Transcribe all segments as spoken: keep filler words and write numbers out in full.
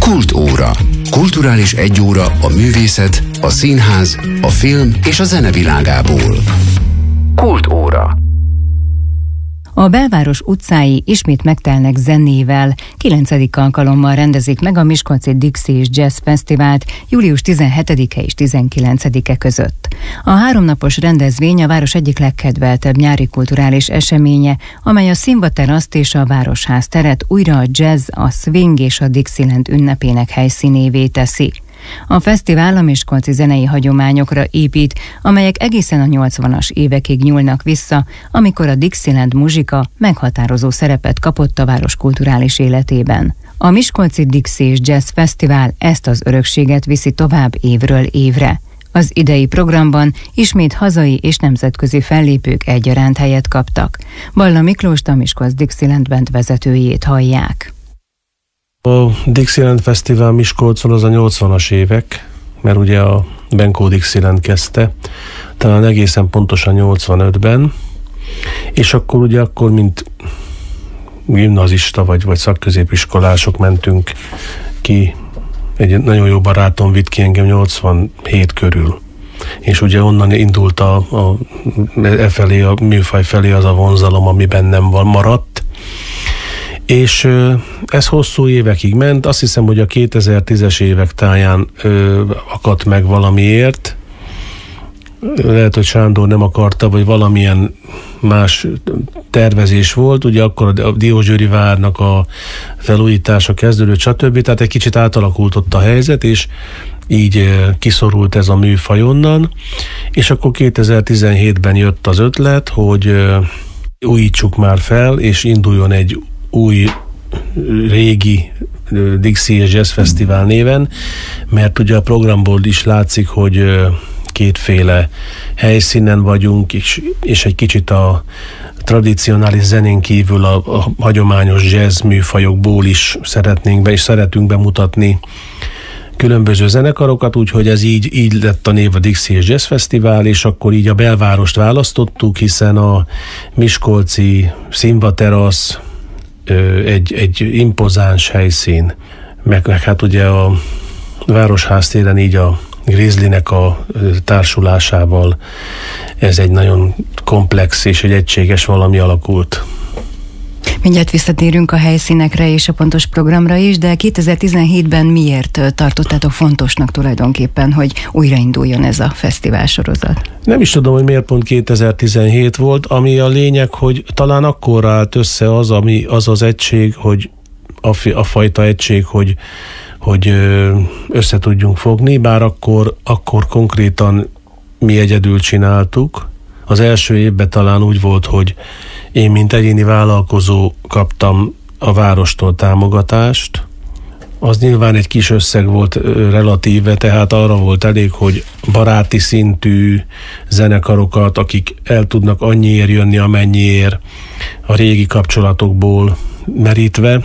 Kultóra. Kulturális egyóra a művészet, a színház, a film és a zene világából. Kultóra. A belváros utcái ismét megtelnek zenével. Kilencedik alkalommal rendezik meg a Miskolci Dixie és Jazz Fesztivált július tizenhetedike és tizenkilencedike között. A háromnapos rendezvény a város egyik legkedveltebb nyári kulturális eseménye, amely a színvateraszt és a Városház teret újra a jazz, a swing és a Dixieland ünnepének helyszínévé teszi. A fesztivál a miskolci zenei hagyományokra épít, amelyek egészen a nyolcvanas évekig nyúlnak vissza, amikor a Dixieland muzsika meghatározó szerepet kapott a város kulturális életében. A Miskolci Dixie és Jazz Fesztivál ezt az örökséget viszi tovább évről évre. Az idei programban ismét hazai és nemzetközi fellépők egyaránt helyet kaptak. Balla Miklóst, a Miskolc Dixieland Band vezetőjét hallják. A Dixieland Fesztivál Miskolcon az a nyolcvanas évek, mert ugye a Benkó Dixieland kezdte, talán egészen pontosan nyolcvanötben, és akkor ugye akkor, mint gimnazista vagy, vagy szakközépiskolások mentünk ki, egy nagyon jó barátom vitt ki engem nyolcvanhét körül. És ugye onnan indult a, a, e felé, a műfaj felé az a vonzalom, ami bennem van maradt. És ez hosszú évekig ment, azt hiszem, hogy a kétezer-tízes évek táján ö, akadt meg valamiért. Lehet, hogy Sándor nem akarta, vagy valamilyen más tervezés volt, ugye akkor a Diósgyőri várnak a felújítása kezdődött, stb. Tehát egy kicsit átalakult ott a helyzet, és így kiszorult ez a műfaj onnan, és akkor kétezer-tizenhétben jött az ötlet, hogy újítsuk már fel, és induljon egy új, régi Dixie és Jazz Fesztivál néven, mert ugye a programból is látszik, hogy kétféle helyszínen vagyunk, és, és egy kicsit a tradicionális zenén kívül a, a hagyományos jazz műfajokból is szeretnénk be, és szeretünk bemutatni különböző zenekarokat, úgyhogy ez így, így lett a név a Dixie és Jazz Fesztivál, és akkor így a belvárost választottuk, hiszen a miskolci színvaterasz egy, egy impozáns helyszín, meg, meg hát ugye a Városház téren így a Grizzlynek a társulásával ez egy nagyon komplex és egy egységes valami alakult. Mindjárt visszatérünk a helyszínekre és a pontos programra is, de kétezer-tizenhétben miért tartottátok fontosnak tulajdonképpen, hogy újrainduljon ez a fesztivál sorozat? Nem is tudom, hogy miért pont kétezer-tizenhét volt, ami a lényeg, hogy talán akkor állt össze az, ami az az egység, hogy a, a fajta egység, hogy, hogy össze tudjunk fogni, bár akkor, akkor konkrétan mi egyedül csináltuk. Az első évben talán úgy volt, hogy én, mint egyéni vállalkozó kaptam a várostól támogatást. Az nyilván egy kis összeg volt relatíve, tehát arra volt elég, hogy baráti szintű zenekarokat, akik el tudnak annyiért jönni, amennyiért a régi kapcsolatokból merítve,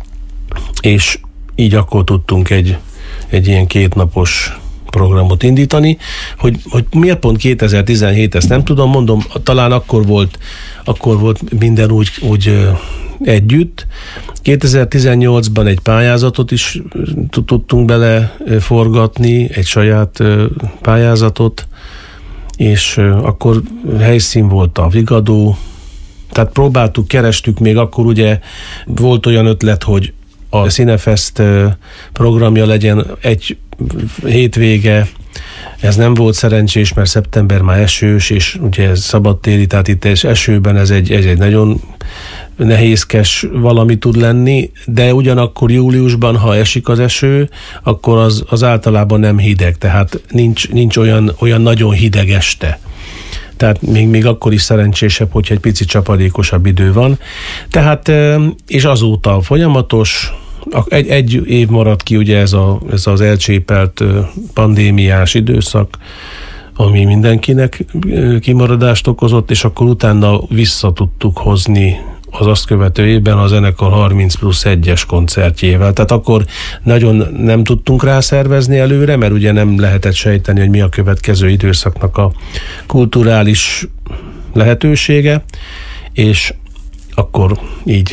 és így akkor tudtunk egy, egy ilyen kétnapos programot indítani, hogy, hogy miért pont kétezer-tizenhét, ezt nem tudom, mondom, talán akkor volt, akkor volt minden úgy, úgy együtt. kétezer-tizennyolcban egy pályázatot is tudtunk bele forgatni, egy saját pályázatot, és akkor helyszín volt a Vigadó, tehát próbáltuk, kerestük, még akkor ugye volt olyan ötlet, hogy a Cinefest programja legyen egy hétvége, ez nem volt szerencsés, mert szeptember már esős, és ugye szabadtéri, tehát itt esőben ez egy, ez egy nagyon nehézkes valami tud lenni, de ugyanakkor júliusban, ha esik az eső, akkor az, az általában nem hideg, tehát nincs, nincs olyan, olyan nagyon hideg este. Tehát még, még akkor is szerencsésebb, hogyha egy picit csapadékosabb idő van. Tehát, és azóta folyamatos, Egy, egy év maradt ki ugye ez, a, ez az elcsépelt pandémiás időszak, ami mindenkinek kimaradást okozott, és akkor utána vissza tudtuk hozni az azt követő évben a zenekar harminc plusz egyes koncertjével. Tehát akkor nagyon nem tudtunk rá szervezni előre, mert ugye nem lehetett sejteni, hogy mi a következő időszaknak a kulturális lehetősége, és akkor így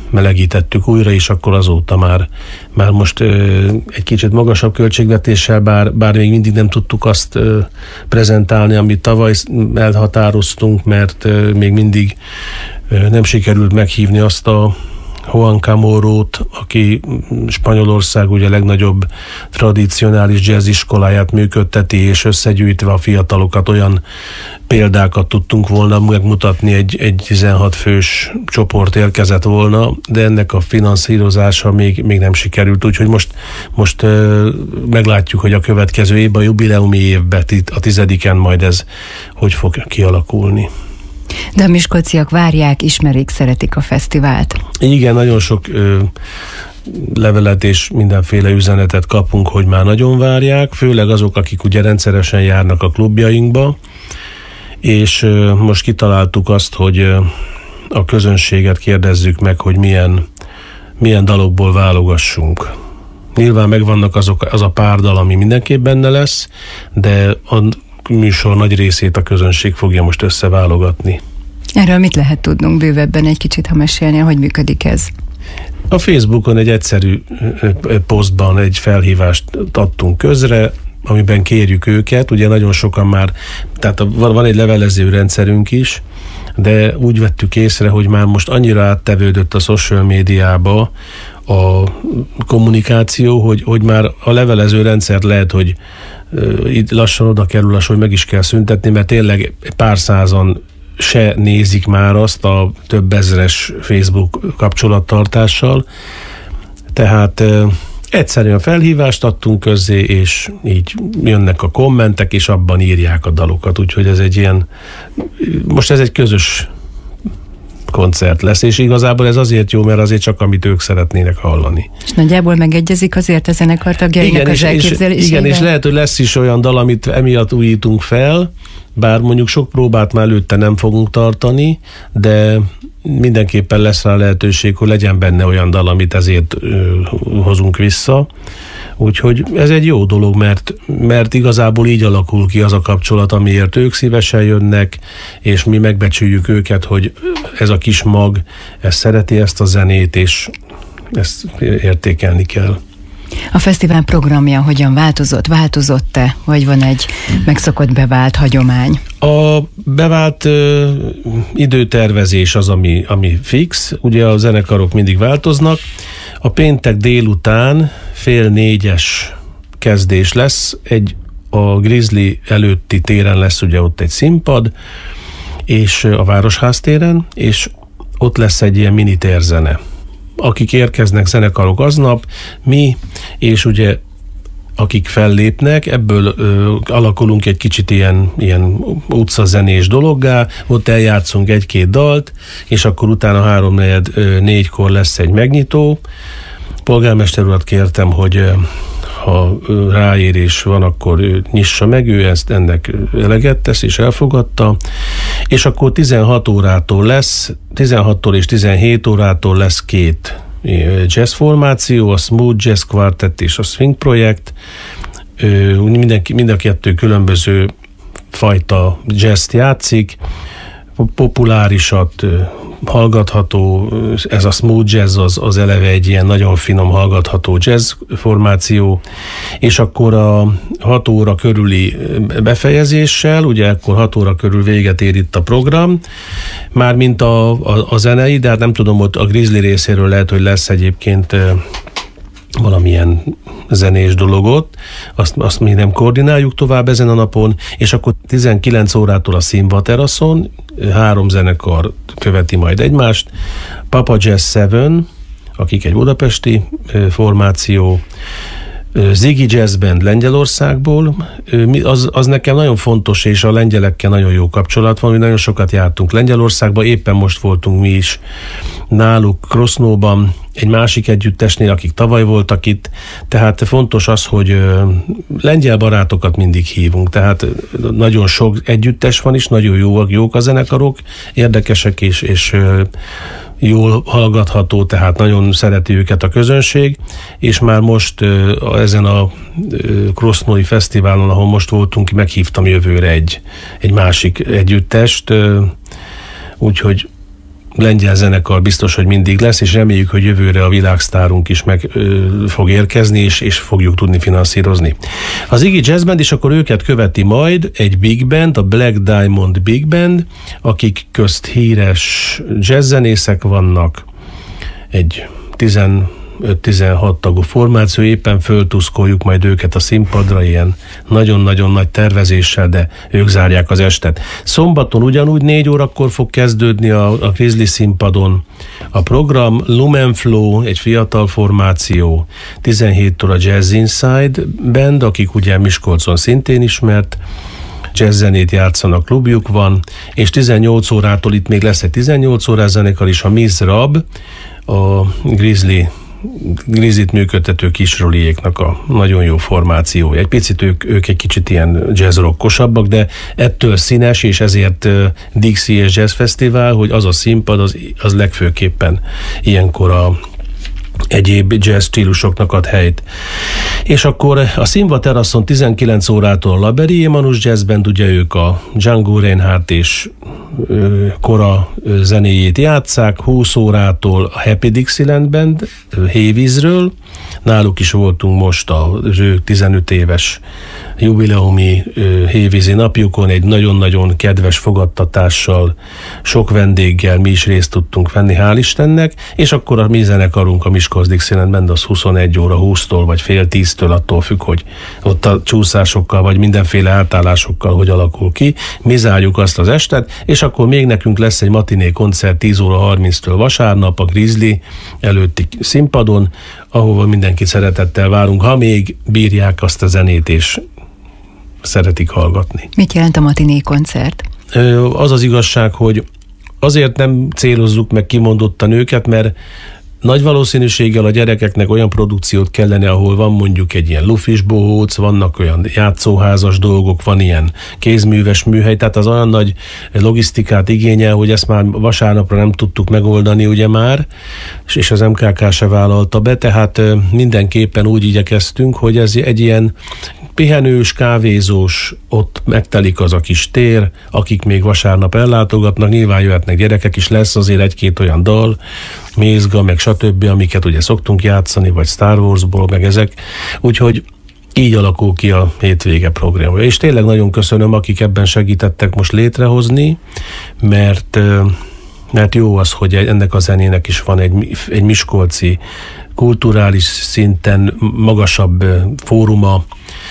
melegítettük újra, és akkor azóta már, már most ö, egy kicsit magasabb költségvetéssel, bár, bár még mindig nem tudtuk azt ö, prezentálni, amit tavaly elhatároztunk, mert ö, még mindig ö, nem sikerült meghívni azt a Juan Camorót, aki Spanyolország ugye legnagyobb tradicionális jazz iskoláját működteti, és összegyűjtve a fiatalokat olyan példákat tudtunk volna megmutatni, egy, egy tizenhat fős csoport érkezett volna, de ennek a finanszírozása még, még nem sikerült, úgyhogy most, most uh, meglátjuk, hogy a következő évben, a jubileumi évben, a tizediken majd ez hogy fog kialakulni. De a miskolciak várják, ismerik, szeretik a fesztivált. Igen, nagyon sok ö, levelet és mindenféle üzenetet kapunk, hogy már nagyon várják, főleg azok, akik ugye rendszeresen járnak a klubjainkba, és ö, most kitaláltuk azt, hogy ö, a közönséget kérdezzük meg, hogy milyen, milyen dalokból válogassunk. Nyilván megvannak azok, az a pár dal, ami mindenképp benne lesz, de a műsor nagy részét a közönség fogja most összeválogatni. Erről mit lehet tudnunk bővebben egy kicsit, ha mesélni, hogy működik ez? A Facebookon egy egyszerű posztban egy felhívást adtunk közre, amiben kérjük őket, ugye nagyon sokan már, tehát van, van egy levelező rendszerünk is, de úgy vettük észre, hogy már most annyira áttevődött a social médiába a kommunikáció, hogy, hogy már a levelező rendszert lehet, hogy itt lassan oda kerül, hogy meg is kell szüntetni, mert tényleg pár százan se nézik már azt a több ezeres Facebook kapcsolattartással. Tehát egyszerűen felhívást adtunk közzé, és így jönnek a kommentek, és abban írják a dalokat. Úgyhogy ez egy ilyen, most ez egy közös koncert lesz, és igazából ez azért jó, mert azért csak amit ők szeretnének hallani. És nagyjából megegyezik azért a zenekar tagjainak az elképzelésében? Igen, és lehet, hogy lesz is olyan dal, amit emiatt újítunk fel, bár mondjuk sok próbát már előtte nem fogunk tartani, de mindenképpen lesz rá lehetőség, hogy legyen benne olyan dal, amit ezért ö, hozunk vissza. Úgyhogy ez egy jó dolog, mert, mert igazából így alakul ki az a kapcsolat, amiért ők szívesen jönnek, és mi megbecsüljük őket, hogy ez a kis mag, ez szereti ezt a zenét, és ezt értékelni kell. A fesztivál programja hogyan változott? Változott-e? Vagy van egy megszokott bevált hagyomány? A bevált ö, időtervezés az, ami, ami fix. Ugye a zenekarok mindig változnak. A péntek délután fél négyes kezdés lesz. Egy a Grizzly előtti téren lesz ugye ott egy színpad, és a Városház téren, és ott lesz egy ilyen mini térzene. Akik érkeznek, zenekarok aznap, mi, és ugye akik fellépnek, ebből ö, alakulunk egy kicsit ilyen, ilyen utcazenés dologgá, ott eljátszunk egy-két dalt, és akkor utána háromnegyed négykor lesz egy megnyitó. Polgármester urat kértem, hogy ha ráérés van, akkor ő nyissa meg, ő ezt ennek eleget tesz, és elfogadta, és akkor tizenhat órától lesz, tizenhattól és tizenhét órától lesz két jazz formáció, a Smooth Jazz Quartet és a Swing Projekt. Mindenki, mind a kettő különböző fajta jazzt játszik, populárisat, hallgatható, ez a smooth jazz az, az eleve egy ilyen nagyon finom hallgatható jazz formáció, és akkor a hat óra körüli befejezéssel, ugye akkor hat óra körül véget ér itt a program, mármint a, a, a zenei, de hát nem tudom, ott a Grizzly részéről lehet, hogy lesz egyébként valamilyen zenés dologot, azt, azt mi nem koordináljuk tovább ezen a napon, és akkor tizenkilenc órától a Színva teraszon három zenekar követi majd egymást, Papa Jazz Seven, akik egy budapesti formáció, Ziggy Jazz Band Lengyelországból, az, az nekem nagyon fontos, és a lengyelekkel nagyon jó kapcsolat van, mi nagyon sokat jártunk Lengyelországba, éppen most voltunk mi is náluk Krosznóban, egy másik együttesnél, akik tavaly voltak itt, tehát fontos az, hogy lengyel barátokat mindig hívunk, tehát nagyon sok együttes van is, nagyon jók, jók a zenekarok, érdekesek és, és jól hallgatható, tehát nagyon szereti őket a közönség, és már most ezen a Krosznói Fesztiválon, ahol most voltunk, meghívtam jövőre egy, egy másik együttest, úgyhogy lengyel zenekar biztos, hogy mindig lesz, és reméljük, hogy jövőre a világsztárunk is meg ö, fog érkezni, és, és fogjuk tudni finanszírozni. Az Iggy Jazz Band, és akkor őket követi majd egy big band, a Black Diamond Big Band, akik közt híres jazzzenészek vannak, egy tizenöt-tizenhat tagú formáció, éppen föltuszkoljuk majd őket a színpadra, ilyen nagyon-nagyon nagy tervezéssel, de ők zárják az estet. Szombaton ugyanúgy négy órakor fog kezdődni a, a Grizzly színpadon a program. Lumen Flow, egy fiatal formáció, tizenhéttől a Jazz Inside Band, akik ugye Miskolcon szintén ismert jazzzenét játszanak, klubjuk van, és tizennyolc órától itt még lesz egy tizennyolc órás zenekar is, a Miss Rab, a Grizzly Grizzlyt működtető kisroliéknak a nagyon jó formációja. Egy picit ők, ők egy kicsit ilyen jazzrockosabbak, de ettől színes, és ezért Dixie és Jazz Fesztivál, hogy az a színpad, az, az legfőképpen ilyenkor a egyéb jazz stílusoknak ad helyt. És akkor a Színva teraszon tizenkilenc órától a Laberi Emanus Jazz Band, ugye ők a Django Reinhardt és ö, kora ö, zenéjét játsszák, húsz órától a Happy Dixieland Band Hévízről, náluk is voltunk most a ő tizenöt éves jubileumi ö, hévízi napjukon, egy nagyon-nagyon kedves fogadtatással, sok vendéggel mi is részt tudtunk venni, hál' Istennek, és akkor a mi zenekarunk, a Miskolc Dixieland Band, az huszonegy óra húsztól vagy fél tíztől, attól függ, hogy ott a csúszásokkal vagy mindenféle átállásokkal hogy alakul ki. Mi zárjuk azt az estet, és akkor még nekünk lesz egy matiné koncert tíz óra harminctől vasárnap a Grizzly előtti színpadon, ahova mindenkit szeretettel várunk, ha még bírják azt a zenét, és szeretik hallgatni. Mit jelent a matiné koncert? Az az igazság, hogy azért nem célozzuk meg kimondottan őket, mert nagy valószínűséggel a gyerekeknek olyan produkciót kellene, ahol van mondjuk egy ilyen lufis bohóc, vannak olyan játszóházas dolgok, van ilyen kézműves műhely, tehát az olyan nagy logisztikát igényel, hogy ezt már vasárnapra nem tudtuk megoldani ugye már, és az em ká ká se vállalta be, tehát mindenképpen úgy igyekeztünk, hogy ez egy ilyen pihenős, kávézós, ott megtelik az a kis tér, akik még vasárnap ellátogatnak, nyilván jöhetnek gyerekek is, lesz azért egy-két olyan dal, Mézga, meg stb., amiket ugye szoktunk játszani, vagy Star Warsból, meg ezek, úgyhogy így alakul ki a hétvége programja. És tényleg nagyon köszönöm, akik ebben segítettek most létrehozni, mert, mert jó az, hogy ennek a zenének is van egy, egy miskolci kulturális szinten magasabb fóruma,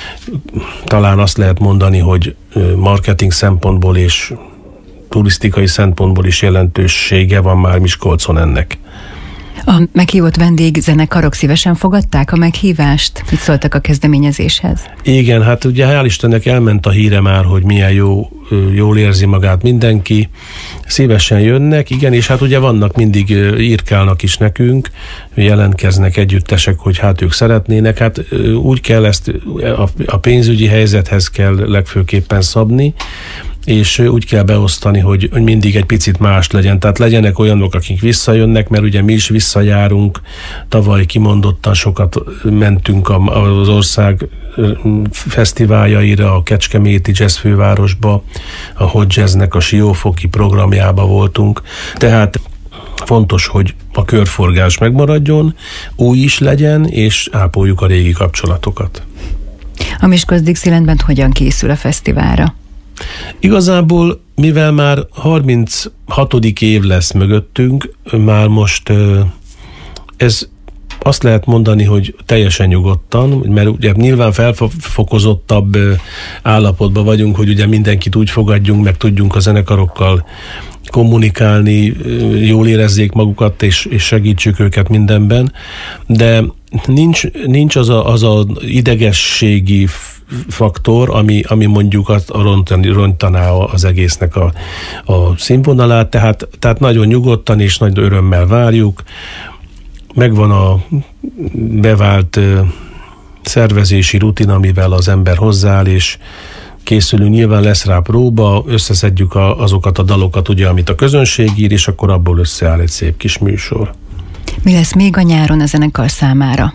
talán azt lehet mondani, hogy marketing szempontból és turisztikai szempontból is jelentősége van már Miskolcon ennek. A meghívott vendégzenekarok szívesen fogadták a meghívást? Mit szóltak a kezdeményezéshez? Igen, hát ugye hál' Istennek elment a híre már, hogy milyen jó, jól érzi magát mindenki. Szívesen jönnek, igen, és hát ugye vannak mindig, írkálnak is nekünk, jelentkeznek együttesek, hogy hát ők szeretnének. Hát úgy kell ezt, a pénzügyi helyzethez kell legfőképpen szabni, és úgy kell beosztani, hogy mindig egy picit más legyen. Tehát legyenek olyanok, akik visszajönnek, mert ugye mi is visszajárunk. Tavaly kimondottan sokat mentünk az ország fesztiváljaira, a Kecskeméti Jazz Fővárosba, a Hot Jazznek a Siófoki programjába voltunk. Tehát fontos, hogy a körforgás megmaradjon, új is legyen, és ápoljuk a régi kapcsolatokat. A Miskolc Dixieland Band hogyan készül a fesztiválra? Igazából, mivel már harminchatodik év lesz mögöttünk, már most ez azt lehet mondani, hogy teljesen nyugodtan, mert ugye nyilván felfokozottabb állapotban vagyunk, hogy ugye mindenkit úgy fogadjunk, meg tudjunk a zenekarokkal kommunikálni, jól érezzék magukat, és, és segítsük őket mindenben, de nincs, nincs az a, az a idegességi faktor, ami, ami mondjuk a rontani, rontaná az egésznek a, a színvonalát, tehát, tehát nagyon nyugodtan és nagy örömmel várjuk. Megvan a bevált szervezési rutin, amivel az ember hozzááll, és készülünk, nyilván lesz rá próba, összeszedjük a, azokat a dalokat, ugye, amit a közönség ír, és akkor abból összeáll egy szép kis műsor. Mi lesz még a nyáron a zenekar számára?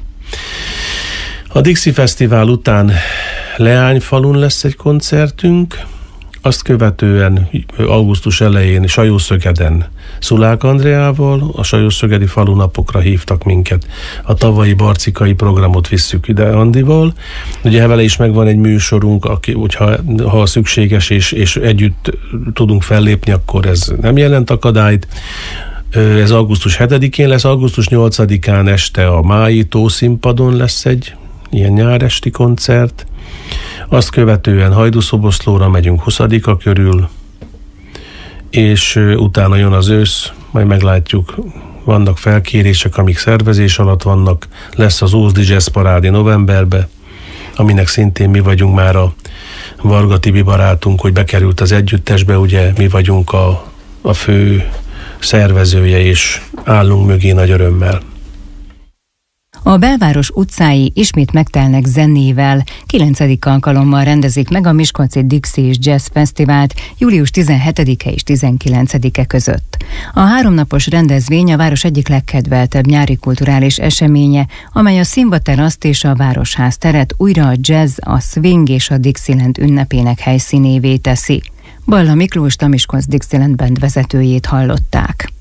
A Dixie Fesztivál után Leányfalun lesz egy koncertünk, Azt követően augusztus elején Sajószögeden Szulák Andreával, a sajószögedi falunapokra hívtak minket. A tavalyi barcikai programot visszük ide Andival. Ugye vele is megvan egy műsorunk, aki, hogyha, ha szükséges és, és együtt tudunk fellépni, akkor ez nem jelent akadályt. Ez augusztus hetedikén lesz, augusztus nyolcadikán este a Mái Tószínpadon lesz egy ilyen nyáresti koncert. Azt követően Hajdúszoboszlóra megyünk huszadika körül, és utána jön az ősz, majd meglátjuk, vannak felkérések, amik szervezés alatt vannak, lesz az Ózdi Jazz Parádi novemberbe, aminek szintén mi vagyunk már a Varga Tibi barátunk, hogy bekerült az együttesbe, ugye mi vagyunk a, a fő szervezője, és állunk mögé nagy örömmel. A belváros utcái ismét megtelnek zenével. Kilencedik alkalommal rendezik meg a Miskolci Dixie és Jazz Fesztivált július tizenhetedike és tizenkilencedike között. A háromnapos rendezvény a város egyik legkedveltebb nyári kulturális eseménye, amely a Színva teraszt és a Városház teret újra a jazz, a swing és a Dixieland ünnepének helyszínévé teszi. Balla Miklóst, a Miskolc Dixieland Band vezetőjét hallották.